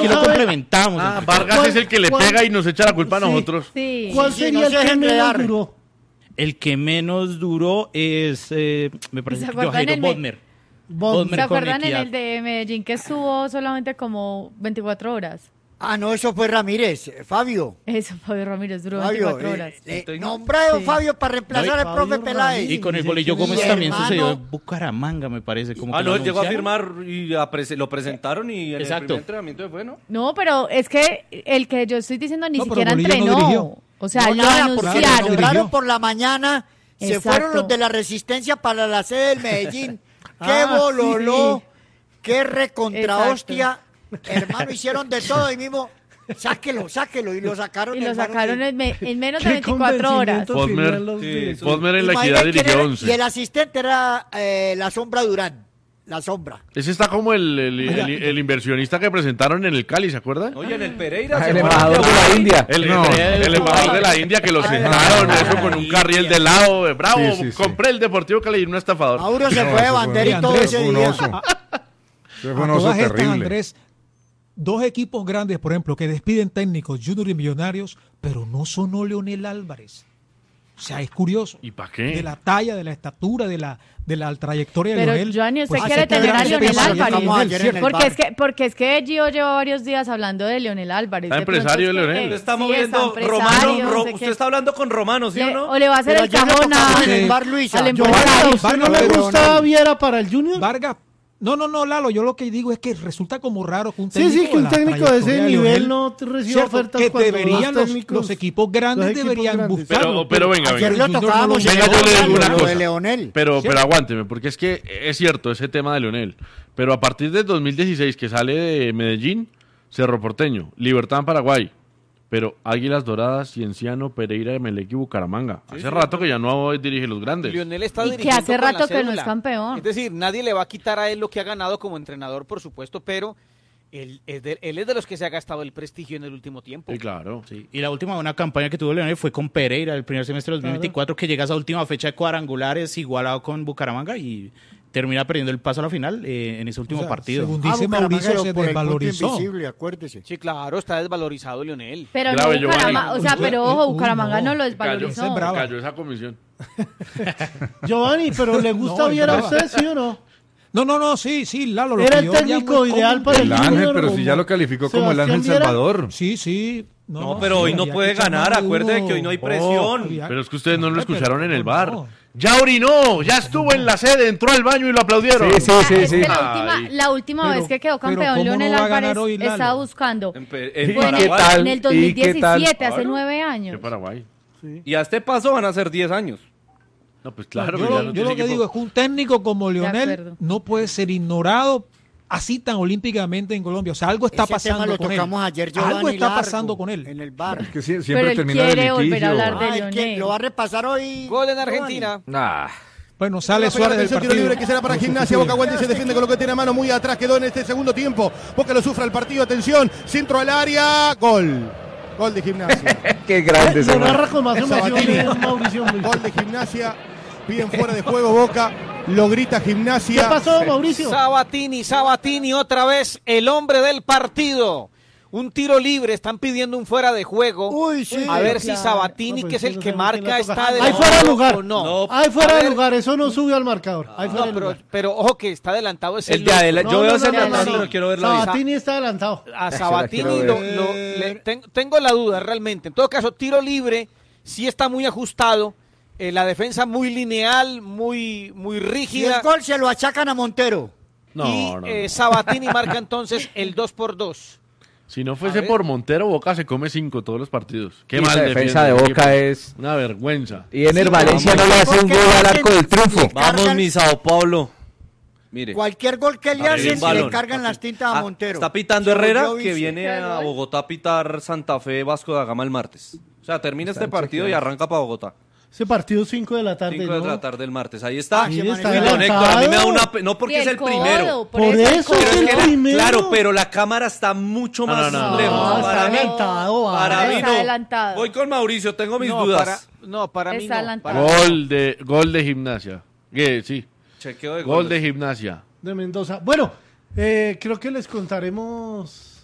aquí lo complementamos. Vargas es el que le pega y nos echa la culpa a nosotros. Sí. ¿Cuál sería el que menos duró? El que menos duró es, me parece, ¿Se acuerdan Jairo el Bodmer. ¿Se acuerdan en el de Medellín que estuvo solamente como 24 horas? No, eso fue Ramírez, Fabio. Eso, Fabio Ramírez duró Fabio, 24 horas. Nombrado Sí. Fabio para reemplazar al profe Peláez. Y con el Bolillo Gómez también sucedió en Bucaramanga, me parece. Como que no, lo él llegó a anunciaron. firmar y lo presentaron y en el primer entrenamiento se fue, ¿no? No, pero es que el que yo estoy diciendo ni No, pero siquiera Bolillo no entrenó. dirigió. O sea, No, lo nada, porque anunciaron. nombraron por la mañana, se Exacto. fueron los de la Resistencia para la sede del Medellín. ¡Qué bololó! sí. ¡Qué recontra Exacto. hostia! Hermano, hicieron de todo y mismo, sáquelo, y lo sacaron. Y lo hermano, sacaron sí. en menos de 24 horas. Posmer en la Equidad Imagínate quién dirigió era, 11. y el asistente era la Sombra Durán. La Sombra. Ese está como el inversionista que presentaron en el Cali, ¿se acuerdan? Oye, en el Pereira. El embajador de la India. El embajador de la India que lo sentaron, eso con un carril de lado. Bravo, compré el Deportivo Cali y un estafador. Mauro se fue de bandera y todo ese día. Fue un oso todas estas, terrible. Andrés, dos equipos grandes, por ejemplo, que despiden técnicos, Junior y Millonarios, pero no sonó Leonel Álvarez. O sea, es curioso. ¿Y para qué? De la talla, de la estatura, de la trayectoria de Pero Leonel. Johnny, usted pues, quiere hace tener a grandes Leonel temporadas. Álvarez. Porque es que Gio lleva varios días hablando de Leonel Álvarez. Está De pronto empresario es de que- Leonel. Usted está sí, moviendo empresario, Romano. no sé Usted qué. está hablando con Romano, ¿sí o no? O le va a hacer Pero el ayer le cajón tocamos en a... el bar Luisa. al Giovanni, empresario. ¿a usted no le gusta Viera para el Junior? Vargas. No, Lalo, yo lo que digo es que resulta como raro que un Sí, técnico sí, que un la técnico de ese trayectoria nivel Leonel, no te reciba ¿cierto? ofertas que cuando deberían los técnicos- los equipos grandes los equipos deberían grandes. buscarlo. Pero venga, Ayer venga. lo tocábamos Venga, yo le digo una lo cosa. de Leonel. Pero aguánteme, porque es que es cierto ese tema de Leonel. Pero a partir del 2016 que sale de Medellín, Cerro Porteño, Libertad en Paraguay, pero Águilas Doradas, Cienciano, Pereira, Emelec y Bucaramanga. Hace rato que ya no dirige los grandes. Lionel está Y que dirigiendo hace con la rato que no cédula. es campeón. Es decir, nadie le va a quitar a él lo que ha ganado como entrenador, por supuesto, pero él es de los que se ha gastado el prestigio en el último tiempo. Sí, claro. Sí. Y la última buena campaña que tuvo Leonel fue con Pereira el primer semestre de 2024, que llega a esa última fecha de cuadrangulares igualado con Bucaramanga y termina perdiendo el paso a la final en ese último partido. Según dice Mauricio, se por el desvalorizó. punto invisible, acuérdese. Sí, claro, está desvalorizado Lionel. Pero Grave, no Bucaramanga, Giovanni. o sea, pero ojo, Bucaramanga no lo Cayó, desvalorizó. cayó esa comisión. Giovanni, ¿pero le gusta No, Viera a brava. usted, sí o no? No, sí, Lalo. lo Era que el yo llamo técnico es ideal como- para El Ángel, Junior, pero si como ya lo calificó como el Sebastián Ángel Viera. Salvador. Sí. No, pero hoy no había puede que echar ganar. mano de Acuérdate uno. que hoy no hay presión. Pero es que ustedes no lo escucharon en el no. bar. Ya orinó, ya estuvo en la sede, entró al baño y lo aplaudieron. Sí. Es que Ay. la última Pero- vez que quedó pero campeón ¿cómo Leonel no va a ganar Álvarez hoy, Lalo? estaba buscando. En Fue en Paraguay. el ¿Y qué tal? 2017, hace Claro. 9 De años. Paraguay. Y a este paso van a ser 10 años. No, pues claro. yo que ya lo, no yo tiene lo que equipo. digo es que un técnico como acuerdo. Leonel no puede ser ignorado así tan olímpicamente en Colombia. O sea, algo está Ese tema pasando lo con él. tocamos ayer, Algo Giovanni, está largo, pasando con él. en el bar. Que siempre Pero él termina de quiere volver a litigio. hablar de Es que Leonel. lo va a repasar hoy. Gol en Argentina. Bueno, sale Suárez del Tiro partido. libre que será para Gimnasia. Boca aguanta y se defiende con lo que tiene a mano muy atrás. Quedó en este segundo tiempo. Boca lo sufre el partido. Atención. Centro al área. Gol. Gol de Gimnasia. Qué grande Lo ese man. narra con más Sabatini. emoción Mauricio Luis. Gol de Gimnasia. Bien fuera de juego Boca. Lo grita ¿Qué Gimnasia. pasó, Mauricio? Sabatini, otra vez el hombre del partido. Un tiro libre, están pidiendo un fuera de juego. Uy, sí. A ver si Claro. Sabatini, No, que es pues, el eso que no marca, tiene la toca. está Ahí adelantado fuera de lugar. o no. Ahí fuera A de ver, lugar, eso no sube al marcador. Ahí fuera No, de lugar. pero ojo que está adelantado ese El de adelante. Yo veo ese no, adelante, no. pero quiero verlo ahí. Sabatini está adelantado. a la Sabatini quiero ver. tengo la duda realmente. En todo caso, tiro libre sí está muy ajustado. La defensa muy lineal, muy Y rígida. el gol se lo achacan a Montero. y Sabatini marca entonces el 2-2. Si no fuese por Montero, Boca se come 5 todos los partidos. Qué Y mal esa defensa de defiende el Boca equipo. es... Una vergüenza. Y Ener Sí, Valencia vamos. no le hace un Porque gol al hacen- arco del triunfo. le Vamos, cargan- mi Sao Paulo. Mire. Cualquier gol que le Arriba hacen, un balón. le cargan las tintas a Montero. Está pitando Se Herrera, volvió que vicio. viene a Bogotá a pitar Santa Fe Vasco da Gama el martes. O sea, termina este partido y arranca para Bogotá. Ese partido 5 de la tarde. 5 de ¿no? la tarde el martes. Ahí está. Sí, Y está lo conecto. adelantado. A mí me da una no porque Y es el el primero. codo, Por eso el es codo. el Que primero. claro, pero la cámara está mucho más no, lejos. no, para está mí, adelantado, para vale. mí Está no. adelantado. Voy con Mauricio, tengo mis No, dudas. para mí Está no. adelantado. Gol de Gimnasia. Sí. Chequeo de Gol goles. de Gimnasia. De Mendoza. Bueno, creo que les contaremos